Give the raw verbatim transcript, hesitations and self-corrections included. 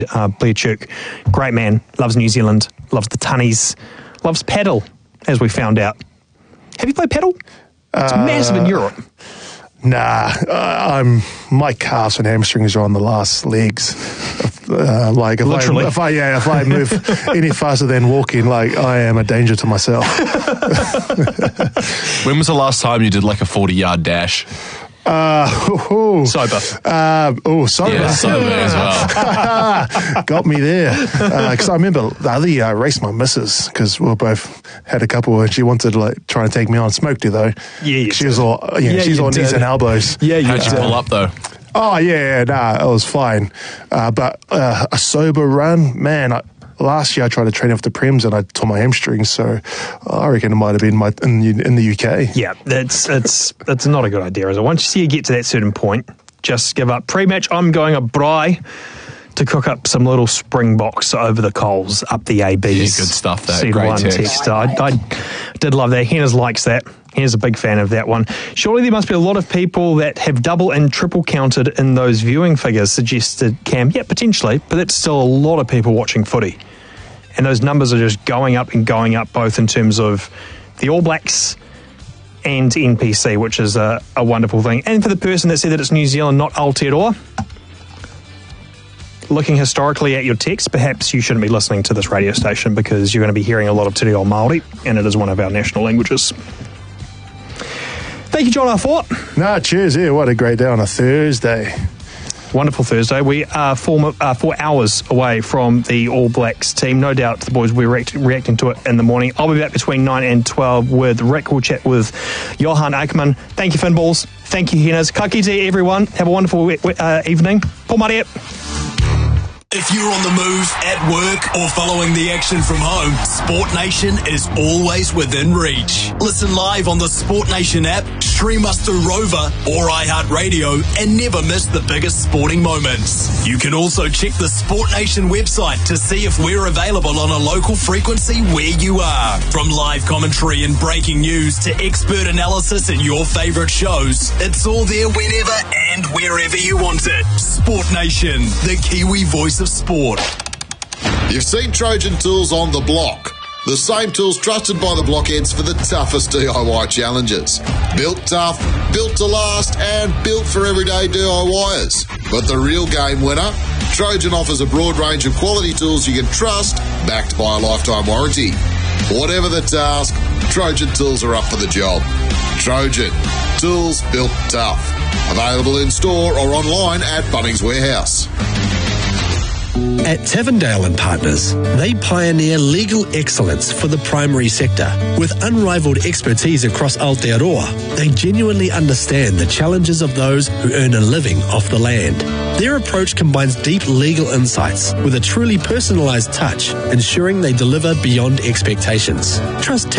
Uh, Bleachuk, great man, loves New Zealand, loves the tunnies, loves paddle, as we found out. Have you played paddle? It's uh, massive in Europe. Nah, uh, I'm my calves and hamstrings are on the last legs. Uh, like if Literally. I, if I yeah, if I move any faster than walking, like I am a danger to myself. When was the last time you did like a forty-yard dash? Uh, oh, oh. Sober. Uh, oh, sober. Yeah, sober as well. Got me there. Because uh, I remember the other year I raced my missus because we both had a couple and she wanted to like try and take me on. Smoked her though. Yeah, you She did. was all, yeah, Yeah, she's you on knees did. and elbows. Yeah, you How'd you did. pull up though? Oh, yeah, yeah, nah, it was fine. Uh, but uh, a sober run, man, I, last year I tried to train off the Prems and I tore my hamstrings, so I reckon it might have been my in, in the U K. Yeah, that's it's it's not a good idea, is it? Once you see you get to that certain point, just give up. Pre-match, I'm going a braai to cook up some little Springboks over the coals up the A Bs. Yeah, good stuff, that. C Great one text. text. I, I did love that. Henners likes that. Henners a big fan of that one. Surely there must be a lot of people that have double and triple counted in those viewing figures, suggested Cam. Yeah, potentially, but that's still a lot of people watching footy. And those numbers are just going up and going up, both in terms of the All Blacks and N P C, which is a, a wonderful thing. And for the person that said that it's New Zealand, not Aotearoa, looking historically at your text, perhaps you shouldn't be listening to this radio station because you're going to be hearing a lot of Te Reo Māori, and it is one of our national languages. Thank you, John R. Fort. Nah, cheers, yeah, what a great day on a Thursday. Wonderful Thursday. We are four, uh, four hours away from the All Blacks team. No doubt the boys will be react- reacting to it in the morning. I'll be back between nine and twelve with Rick. We'll chat with Johan Ackerman. Thank you, Finballs. Thank you, Henners. Ka kite, everyone. Have a wonderful uh, evening. Paul Maria. If you're on the move, at work, or following the action from home, Sport Nation is always within reach. Listen live on the Sport Nation app, stream us through Rover or iHeartRadio, and never miss the biggest sporting moments. You can also check the Sport Nation website to see if we're available on a local frequency where you are. From live commentary and breaking news to expert analysis and your favourite shows, it's all there whenever and wherever you want it. Sport Nation, the Kiwi voice of sport. You've seen Trojan Tools on the block. The same tools trusted by the blockheads for the toughest D I Y challenges. Built tough, built to last, and built for everyday D I Yers. But the real game winner? Trojan offers a broad range of quality tools you can trust, backed by a lifetime warranty. Whatever the task, Trojan Tools are up for the job. Trojan, tools built tough. Available in store or online at Bunnings Warehouse. At Tavendale and Partners, they pioneer legal excellence for the primary sector. With unrivaled expertise across Aotearoa, they genuinely understand the challenges of those who earn a living off the land. Their approach combines deep legal insights with a truly personalised touch, ensuring they deliver beyond expectations. Trust